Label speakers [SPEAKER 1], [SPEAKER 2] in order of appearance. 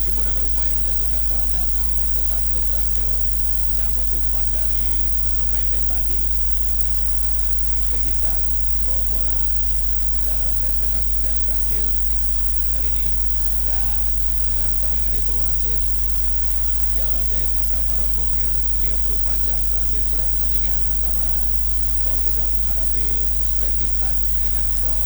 [SPEAKER 1] Meskipun ada upaya menjatuhkan ganda, namun tetap belum berhasil menyambut umpan dari Nuno Mendes tadi. Uzbekistan bawa bola jalan dari tengah, tidak berhasil kali ini. Ya, dengan bersama dengan itu wasit Jalal Jahid asal Maroko meniup peluit panjang. Terakhir sudah pertandingan antara Portugal menghadapi Uzbekistan dengan skor